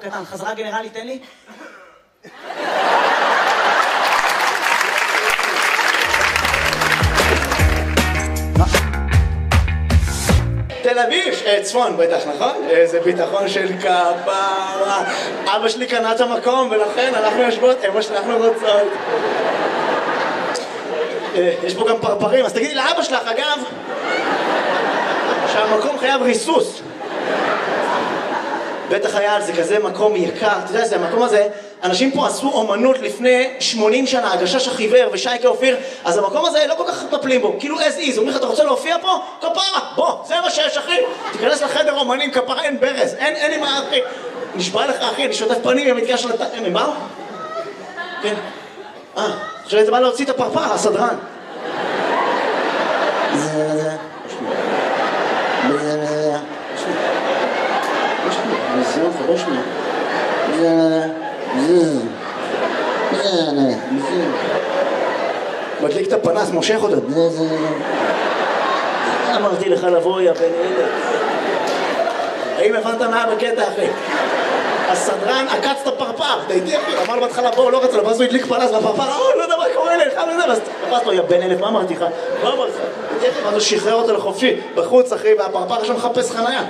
קטן, חזרה גנרלי, תן לי. תל אביב, צפון בטח, נכון? איזה ביטחון של כפרה. אבא שלי קנה את המקום ולכן אנחנו יושבות, אמא שלי אנחנו רוצות. יש פה גם פרפרים, אז תגידי לאבא שלך, אגב, שהמקום חייב ריסוס. בטח היה על זה כזה מקום יקר, אתה יודע, זה המקום הזה, אנשים פה עשו אומנות לפני 80 שנה, הגשש החיוור ושייקה אופיר, אז המקום הזה לא כל כך מטפלים בו, כאילו as is, אומרים לך, אתה רוצה להופיע פה? כפרה, בוא, זה מה שיש אחי, תיכנס לחדר אומנים, כפרה, אין ברז, אין עם האחי, נשבע לך אחי, אני שוטף פנים, הם מתקשר הם באו? כן, עכשיו זה בא להוציא את הפרפר, הסדרן. מדליק את הפנס, מושך אותו. אמרתי לך לבוא, יא בן ילד. האם הבנת מה בקטע אחי? הסדרן עקץ את הפרפר, תהייתי אחי, אמר לו בהתחלה בוא, לא רצה לו, ואז הוא הדליק פנס והפרפר, לא יודע מה קורה לך, ואז תפס לו, יא בן אלף, מה אמרתי לך? מה אמרתי לך? ואז הוא שחרר אותו לחופשי, בחוץ אחי, והפרפר שם מחפש חניה.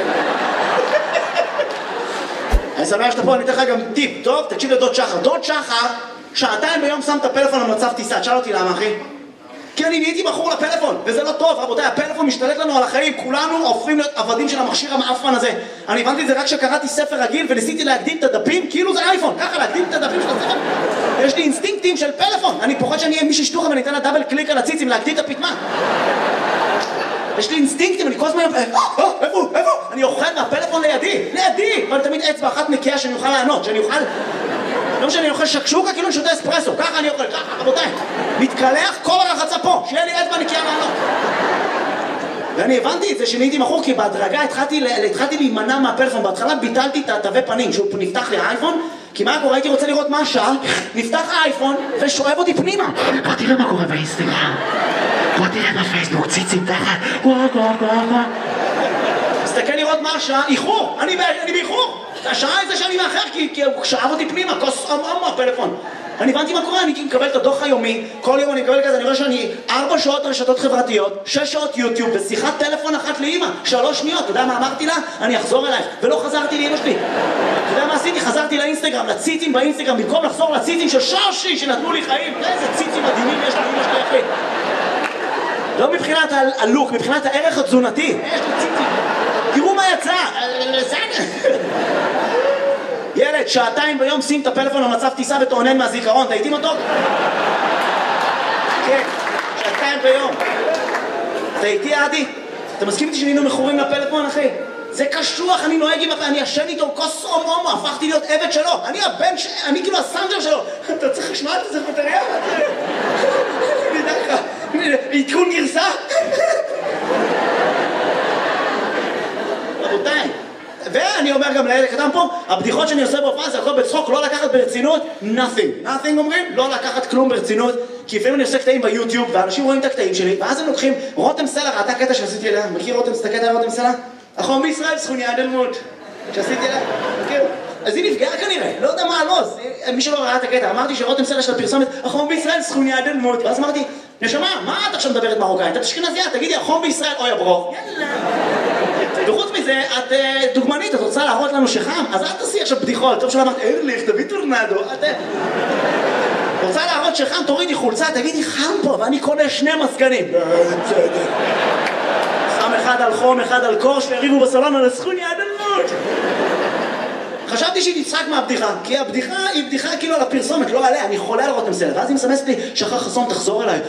אני שמח שאתה פה, אני אתן לך גם טיפ, טוב? תקשיב לדוד שחר. דוד שחר, שעתיים ביום שם את הפלאפון במצב טיסה. תשאל אותי למה, אחי? כי אני נהייתי בחור לפלאפון, וזה לא טוב, רבותיי, הפלאפון משתלט לנו על החיים, כולנו הופכים להיות עבדים של המכשיר המאפן הזה. אני הבנתי את זה רק כשקראתי ספר רגיל וניסיתי להקדים את הדפים, כאילו זה אייפון, ככה להקדים את הדפים של הספר. יש לי אינסטינקטים של פלאפון, אני פוחד שאני אהיה מישהו שטוחה ואני אתן לה דאבל קליק על הציצים להקדים את הפתמה. יש לי אינסטינקטים, אני כל הזמן איפה? אני אוכל מהפלאפון לידי, אבל תמיד אצבע אחת נקייה שאני אוכל לענות, שאני אוכל... לא משנה, אני אוכל שקשוקה כאילו אני שותה אספרסו, ככה אני אוכל, ככה, רבותיי. מתקלח כל הרחצה פה, שיהיה לי אצבע נקייה לענות. ואני הבנתי את זה שנהייתי מכור, כי בהדרגה התחלתי להימנע מהפלאפון. בהתחלה ביטלתי את התווי פנים, שהוא נפתח לי האייפון, כי מה קורה? הייתי רוצה לראות מה השעה, נפתח האייפון ושואב אותי פנימה. בוא תראה מה קורה באינסטגרם, בוא תראה בפייסבוק, ציצים תחת, וואו. מסתכל לראות מה השעה, איחור, אני באיחור. השעה היא זה שאני מאחר, כי הוא שאב אותי פנימה, כוס הפלאפון. אני הבנתי מה קורה, אני מקבל את הדוח היומי, כל יום אני מקבל כזה, אני רואה שאני 4 שעות רשתות חברתיות, 6 שעות יוטיוב, ושיחת טלפון אחת לאמא, 3 שניות, אתה יודע מה אמרתי לה? אני אחזור אלייך, ולא חזרתי לאמא שלי. אתה יודע מה עשיתי? חזרתי לאינסטגרם, לציצים באינסטגרם, במקום לחזור לציצים של שושי שנתנו לי חיים. איזה ציצים מדהימים יש לאמא שלי אחי. לא מבחינת הלוק, מבחינת הערך התזונתי. יש לי ציצים. תראו מה יצא. ילד, שעתיים ביום שים את הפלאפון במצב טיסה ותעונן מהזיכרון, אתה איתי מתוק? כן, שעתיים ביום. אתה איתי עדי? אתה מסכים איתי שהיינו מכורים לפלאפון אחי? זה קשוח, אני נוהג עם... אני ישן איתו כוס הומו, הפכתי להיות עבד שלו. אני הבן אני כאילו הסנג'ר שלו. אתה צריך לשמוע את זה בטריה? אני יודע לך, עדכון גרסה? רבותיי. ואני אומר גם לילד קטן פה, הבדיחות שאני עושה בהופעה זה הכל בצחוק, לא לקחת ברצינות, nothing אומרים, לא לקחת כלום ברצינות, כי לפעמים אני עושה קטעים ביוטיוב, ואנשים רואים את הקטעים שלי, ואז הם לוקחים, רותם סלע, ראתה קטע שעשיתי אליה, מכיר רותם סלע? החום בישראל, סכוני אדלמות, שעשיתי אליה, מכיר? אז היא נפגעה כנראה, לא יודע מה הלו"ז, מי שלא ראה את הקטע, אמרתי שרותם סלע של הפרסומת, החום בישראל, סכוני אדלמות, ואז אמרתי, נשמה, מה את עכשיו מדברת מרוקאית? את אשכנזייה, תגידי, החום בישראל, אוי הברוך. יאללה. וחוץ מזה, את דוגמנית, את רוצה להראות לנו שחם? אז אל תעשי עכשיו בדיחות, טוב שלא אמרת, ארליך, תביא טורנדו, את רוצה להראות שחם, תורידי חולצה, תגידי, חם פה, ואני קונה 2 מזגנים. שם אחד על חום, אחד על קור, שיריבו בסלון על הסכוני אדלמות. חשבתי שהיא תצחק מהבדיחה, כי הבדיחה היא בדיחה כאילו על הפרסומת, לא עליה, אני חולה על רותם סלע, ואז היא מסמסת לי, שחר חסון, תחזור אליי.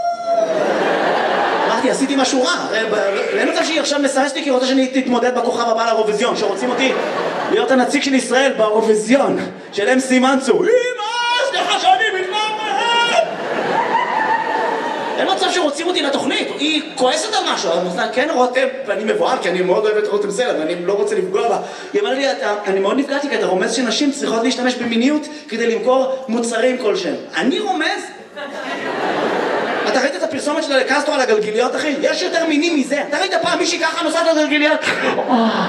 אמרתי, עשיתי משהו רע, אין מצב שהיא עכשיו מסמסת לי כי רוצה שאני תתמודד בכוכב הבא לאירוויזיון, שרוצים אותי להיות הנציג של ישראל באירוויזיון, של MC מנצור. אמא, סליחה שאני מתנהל! אין מצב שרוצים אותי לתוכנית, היא כועסת על משהו, כן רותם, ואני מבועל כי אני מאוד אוהב את רותם סלע ואני לא רוצה לפגוע בה. היא אמרה לי, אני מאוד נפגעתי כי אתה רומז שנשים צריכות להשתמש במיניות כדי למכור מוצרים כלשהם. אני רומז? אתה ראית את הפרסומת שלה לקסטרו על הגלגיליות אחי? יש יותר מינים מזה. אתה ראית פעם מישהי ככה נוסעת על גלגיליות?